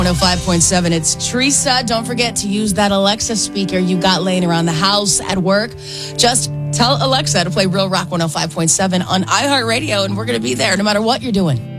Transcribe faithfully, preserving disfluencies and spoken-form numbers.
one oh five point seven. It's Teresa. Don't forget to use that Alexa speaker you got laying around the house, at work. Just tell Alexa to play Real Rock one oh five point seven on iHeartRadio, and we're going to be there no matter what you're doing.